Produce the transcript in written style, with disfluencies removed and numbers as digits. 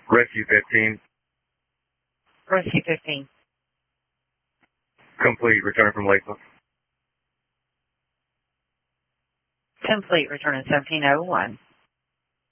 Rescue 15. Rescue 15. Complete. Return from Lakeland. Complete. Return in 1701.